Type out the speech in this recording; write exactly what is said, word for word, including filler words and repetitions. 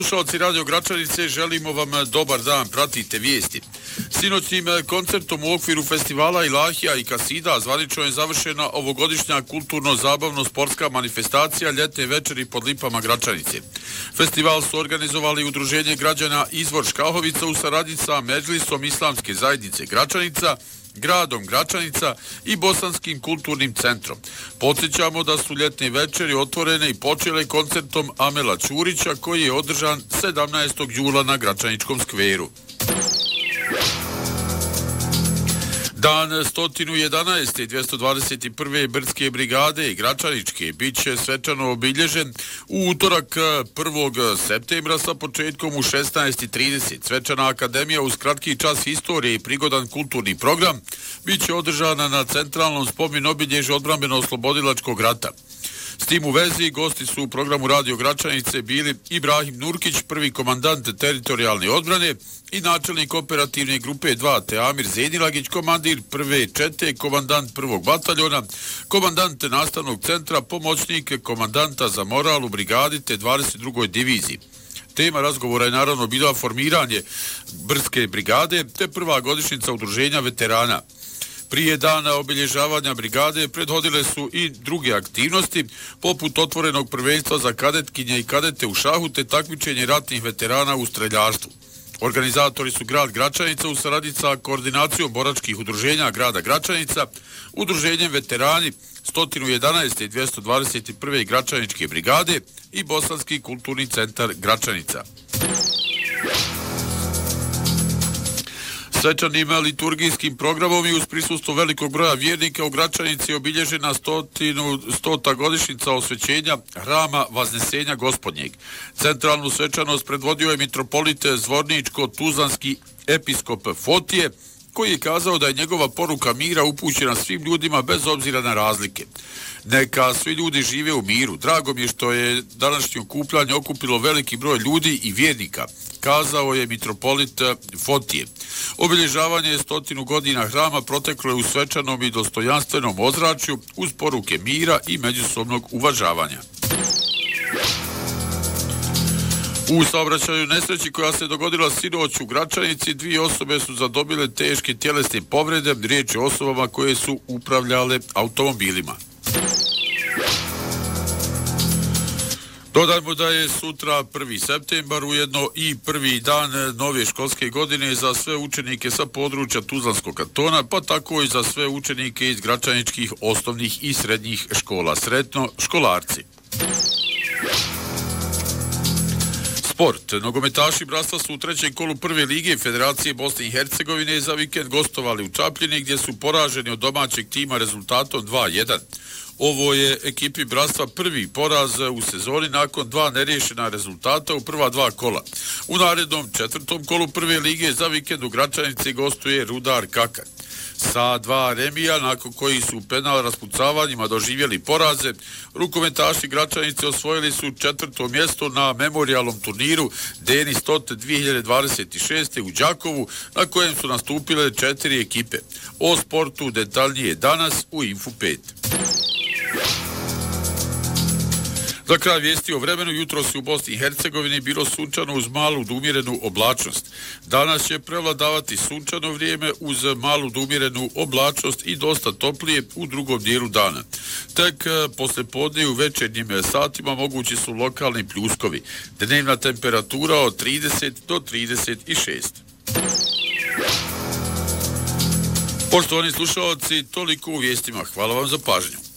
Slušalci Radio Gračanice, želimo vam dobar dan, pratite vijesti. Sinoćnim koncertom u okviru festivala Ilahija i Kasida zvanično je završena ovogodišnja kulturno-zabavno-sportska manifestacija Ljetne večeri pod lipama Gračanice. Festival su organizovali Udruženje građana Izvor Škahovica u saradnji sa Medžlisom Islamske zajednice Gračanica, gradom Gračanica i Bosanskim kulturnim centrom. Podsjećamo da su ljetne večeri otvorene i počele koncertom Amela Ćurića koji je održan sedamnaestog jula na Gračaničkom skveru. Dan sto jedanaeste dvjesto dvadeset prve Brdske brigade i Gračaničke bit će svečano obilježen u utorak prvog septembra sa početkom u šesnaest i trideset. Svečana akademija uz kratki čas historije i prigodan kulturni program bit će održana na centralnom spomen obilježju odbrambeno-oslobodilačkog rata. S tim u vezi gosti su u programu Radio Gračanice bili Ibrahim Nurkić, prvi komandant teritorijalne odbrane i načelnik operativne grupe dva, te Amir Zenilagić, komandir prve čete, komandant prvog bataljona, komandant nastavnog centra, pomoćnik komandanta za moral u brigadi te dvadeset drugoj diviziji. Tema razgovora je naravno bila formiranje Brdske brigade te prva godišnjica udruženja veterana. Prije dana obilježavanja brigade prethodile su i druge aktivnosti, poput otvorenog prvenstva za kadetkinje i kadete u šahu te takmičenje ratnih veterana u streljaštvu. Organizatori su grad Gračanica u saradnji sa koordinacijom boračkih udruženja grada Gračanica, udruženjem veterani sto jedanaeste i dvjesto dvadeset prve Gračaničke brigade i Bosanski kulturni centar Gračanica. Svečanim liturgijskim programom i uz prisustvo velikog broja vjernika u Gračanici je obilježena stota godišnjica osvećenja hrama Vaznesenja Gospodnjeg. Centralnu svečanost predvodio je mitropolit Zvorničko-Tuzlanski episkop Fotije, koji je kazao da je njegova poruka mira upućena svim ljudima bez obzira na razlike. Neka svi ljudi žive u miru. Drago mi je što je današnje okupljanje okupilo veliki broj ljudi i vjernika, kazao je mitropolit Fotije. Obilježavanje stotinu godina hrama proteklo je u svečanom i dostojanstvenom ozračju uz poruke mira i međusobnog uvažavanja. U saobraćaju nesreći koja se dogodila sinoć u Gračanici, dvije osobe su zadobile teške tjelesne povrede, riječ je o osobama koje su upravljale automobilima. Dodajmo da je sutra prvi septembar, ujedno i prvi dan nove školske godine za sve učenike sa područja Tuzlanskog kantona, pa tako i za sve učenike iz gračaničkih osnovnih i srednjih škola. Sretno, školarci! Sport. Nogometaši Bratstva su u trećem kolu prve lige Federacije Bosne i Hercegovine za vikend gostovali u Čapljini gdje su poraženi od domaćeg tima rezultatom dva jedan. Ovo je ekipi Bratstva prvi poraz u sezoni nakon dva neriješena rezultata u prva dva kola. U narednom četvrtom kolu prve lige za vikend u Gračanici gostuje Rudar Kakar. Sa dva remija, nakon koji su u penal raspucavanjima doživjeli poraze, rukometaši Gračanice osvojili su četvrto mjesto na memorijalnom turniru Denis Tot dvije hiljade dvadeset šeste u Đakovu, na kojem su nastupile četiri ekipe. O sportu detaljnije danas u Info pet. Za kraj vijesti o vremenu, jutro se u Bosni i Hercegovini bilo sunčano uz malu do umjerenu oblačnost. Danas će prevladavati sunčano vrijeme uz malu do umjerenu oblačnost i dosta toplije u drugom dijelu dana. Tek posle podne u večernjim satima mogući su lokalni pljuskovi. Dnevna temperatura od trideset do trideset šest. Poštovani slušalci, toliko u vijestima. Hvala vam za pažnju.